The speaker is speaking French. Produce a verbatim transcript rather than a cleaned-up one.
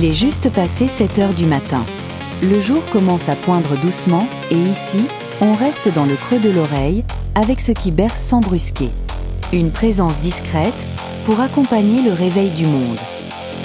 Il est juste passé sept heures du matin. Le jour commence à poindre doucement et ici, on reste dans le creux de l'oreille avec ce qui berce sans brusquer. Une présence discrète pour accompagner le réveil du monde.